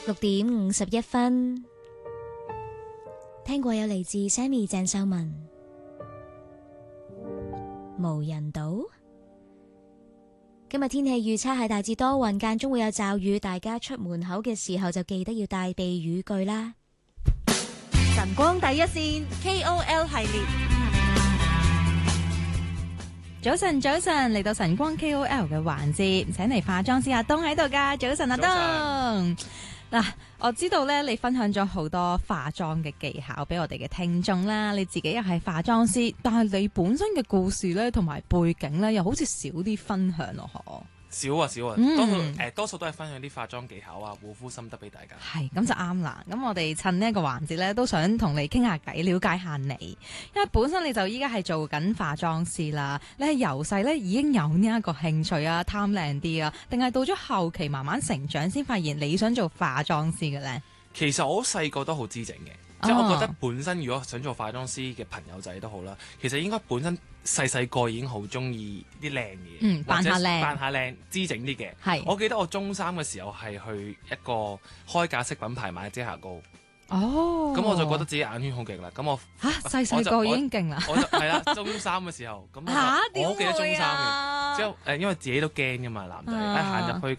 6:51，聽過有嚟自 Sammy 鄭秀文無人島。今日天氣預測係大致多雲，間中會有驟雨，大家出門口嘅時候就記得要帶避雨具啦。 晨光第一線 KOL 系列， 早晨，嚟到晨光 KOL 嘅環節，請嚟化妝師阿東喺度㗎。早晨，阿東。嗱，我知道咧，你分享咗好多化妝嘅技巧俾我哋嘅聽眾啦。你自己又係化妝師，但係你本身嘅故事咧同埋背景咧，又好似少啲分享咯，嗬？ 少啊，多數都係分享啲化妝技巧啊、護膚心得俾大家。 係，咁就啱啦。咁我哋趁呢一個環節咧，都想同你傾下偈，了解下你。因為本身你就依家係做緊化妝師啦，你係由細咧已經有呢一個興趣啊，貪靚啲啊，定係到咗後期慢慢成長先發現你想做化妝師嘅咧？ 其實我好細個都好知整嘅。即係我覺得本身如果想做化妝師嘅朋友仔都好啦，其實應該本身細個已經好中意啲靚嘢， 扮下靚，知整啲嘅。係，我記得我中三嘅時候係去一個開架式品牌買遮瑕膏。哦，咁我就覺得自己眼圈好勁啦。咁我細個已經勁啦。 我就係啦，中三嘅時候咁我好記得中三嘅。之後因為自己都驚㗎嘛，男仔行入去